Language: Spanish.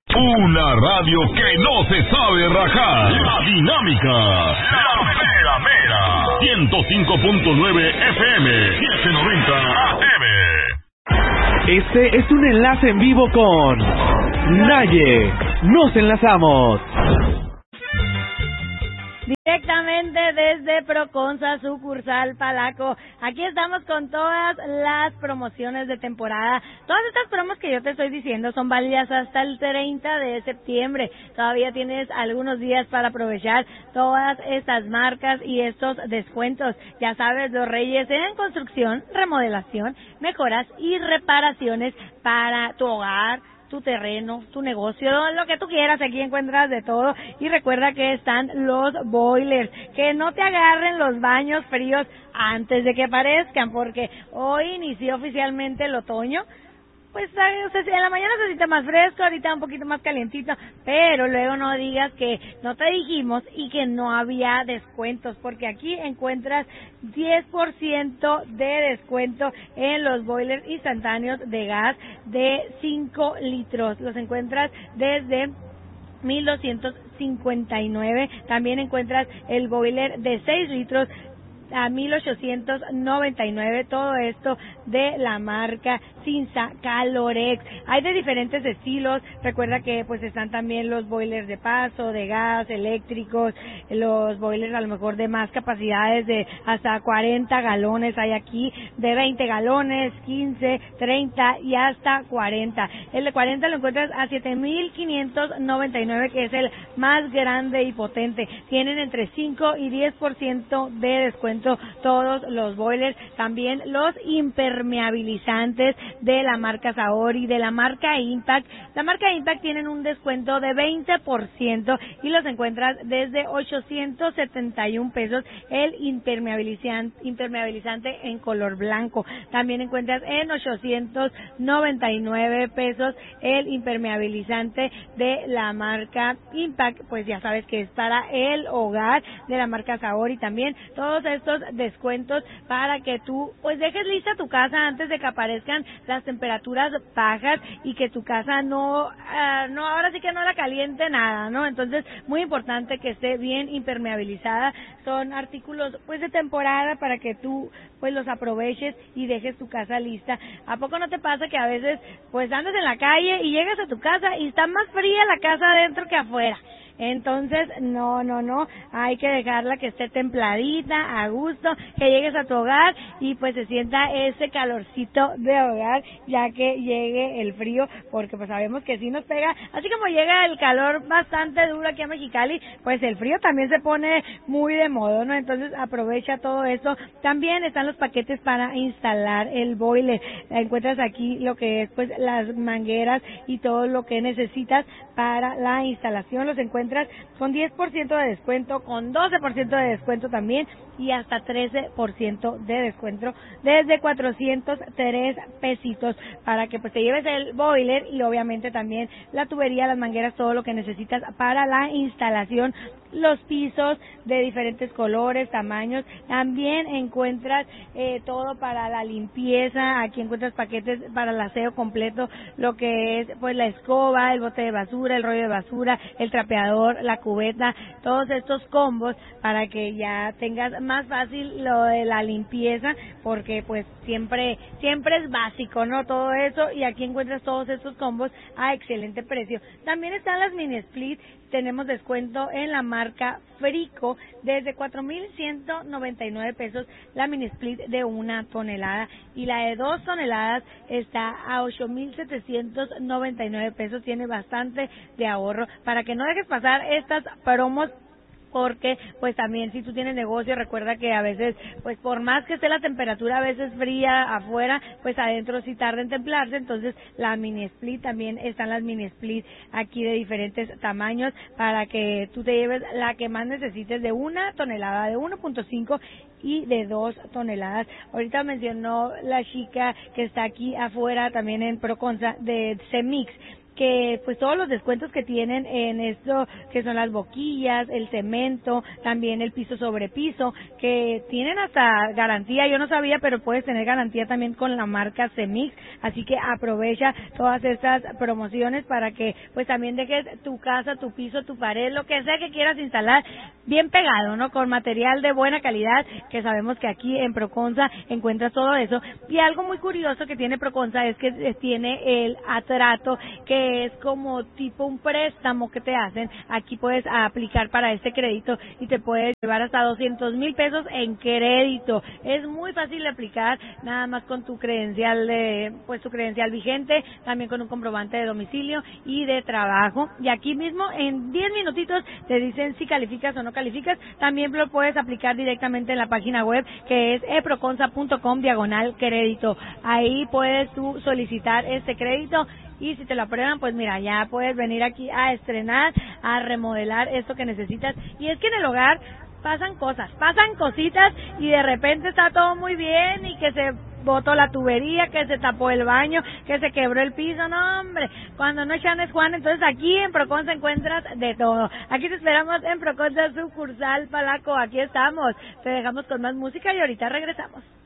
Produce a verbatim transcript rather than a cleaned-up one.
Una radio que no se sabe rajar. La Dinámica. La Mera Mera. ciento cinco punto nueve F M. setecientos noventa A M. Este es un enlace en vivo con Naye. Nos enlazamos. Directamente desde Proconsa, sucursal Palaco. Aquí estamos con todas las promociones de temporada. Todas estas promos que yo te estoy diciendo son válidas hasta el treinta de septiembre. Todavía tienes algunos días para aprovechar todas estas marcas y estos descuentos. Ya sabes, los reyes en construcción, remodelación, mejoras y reparaciones para tu hogar, tu terreno, tu negocio, lo que tú quieras, aquí encuentras de todo. Y recuerda que están los boilers, que no te agarren los baños fríos antes de que aparezcan, porque hoy inició oficialmente el otoño. Pues en la mañana se siente más fresco, ahorita un poquito más calientito, pero luego no digas que no te dijimos y que no había descuentos, porque aquí encuentras diez por ciento de descuento en los boilers instantáneos de gas de cinco litros. Los encuentras desde mil doscientos cincuenta y nueve. También encuentras el boiler de seis litros a mil ochocientos noventa y nueve, todo esto de la marca Cinza Calorex. Hay de diferentes estilos. Recuerda que pues están también los boilers de paso, de gas, eléctricos, los boilers a lo mejor de más capacidades de hasta cuarenta galones hay aquí, de veinte galones, quince, treinta y hasta cuarenta. El de cuarenta lo encuentras a siete mil quinientos noventa y nueve, que es el más grande y potente. Tienen entre cinco y diez por ciento de descuento todos los boilers. También los impermeabilizantes de la marca Saori, de la marca Impact. La marca Impact tienen un descuento de veinte por ciento y los encuentras desde ochocientos setenta y un pesos el impermeabilizante, impermeabilizante en color blanco. También encuentras en ochocientos noventa y nueve pesos el impermeabilizante de la marca Impact, pues ya sabes que es para el hogar, de la marca Saori. También todos estos descuentos para que tú pues dejes lista tu casa antes de que aparezcan las temperaturas bajas y que tu casa no, uh, no ahora sí que no la caliente nada, ¿no? Entonces, muy importante que esté bien impermeabilizada. Son artículos pues de temporada para que tú pues los aproveches y dejes tu casa lista. ¿A poco no te pasa que a veces pues andas en la calle y llegas a tu casa y está más fría la casa adentro que afuera? Entonces, no, no, no, hay que dejarla que esté templadita, a gusto, que llegues a tu hogar y pues se sienta ese calorcito de hogar, ya que llegue el frío, porque pues sabemos que sí nos pega, así como llega el calor bastante duro aquí a Mexicali, pues el frío también se pone muy de moda, ¿no? Entonces, aprovecha todo eso. También están los paquetes para instalar el boiler. Encuentras aquí lo que es pues las mangueras y todo lo que necesitas para la instalación. Los encuentras con diez por ciento de descuento, con doce por ciento de descuento también y hasta trece por ciento de descuento desde cuatrocientos tres pesitos para que pues te lleves el boiler y obviamente también la tubería, las mangueras, todo lo que necesitas para la instalación, los pisos de diferentes colores, tamaños. También encuentras eh, todo para la limpieza. Aquí encuentras paquetes para el aseo completo, lo que es pues la escoba, el bote de basura, el rollo de basura, el trapeador, la cubeta, todos estos combos para que ya tengas más fácil lo de la limpieza, porque pues siempre siempre es básico, ¿no? Todo eso, y aquí encuentras todos estos combos a excelente precio. También están las mini split. Tenemos descuento en la marca Frico desde cuatro mil ciento noventa y nueve pesos la mini split de una tonelada, y la de dos toneladas está a ocho mil setecientos noventa y nueve pesos. Tiene bastante de ahorro para que no dejes pasar estas promos, porque pues también si tú tienes negocio, recuerda que a veces pues por más que esté la temperatura a veces fría afuera, pues adentro sí tarda en templarse. Entonces la mini split, también están las mini split aquí de diferentes tamaños para que tú te lleves la que más necesites, de una tonelada, de uno punto cinco y de dos toneladas. Ahorita mencionó la chica que está aquí afuera también en Proconsa de Cemix, que pues todos los descuentos que tienen en esto, que son las boquillas, el cemento, también el piso sobre piso, que tienen hasta garantía, yo no sabía, pero puedes tener garantía también con la marca Cemix, así que aprovecha todas estas promociones para que pues también dejes tu casa, tu piso, tu pared, lo que sea que quieras instalar, bien pegado, ¿no? Con material de buena calidad, que sabemos que aquí en Proconza encuentras todo eso. Y algo muy curioso que tiene Proconza es que tiene el atrato, que es como tipo un préstamo que te hacen. Aquí puedes aplicar para este crédito y te puedes llevar hasta doscientos mil pesos en crédito. Es muy fácil de aplicar, nada más con tu credencial de, pues tu credencial vigente, también con un comprobante de domicilio y de trabajo. Y aquí mismo en diez minutitos te dicen si calificas o no calificas. También lo puedes aplicar directamente en la página web, que es eproconza punto com diagonal crédito. Ahí puedes tú solicitar este crédito y si te lo aprueban, pues mira, ya puedes venir aquí a estrenar, a remodelar esto que necesitas. Y es que en el hogar pasan cosas, pasan cositas y de repente está todo muy bien y que se botó la tubería, que se tapó el baño, que se quebró el piso, no hombre, cuando no echan es Juan. Entonces aquí en Proconza encuentras de todo. Aquí te esperamos en Proconza sucursal Palaco, aquí estamos, te dejamos con más música y ahorita regresamos.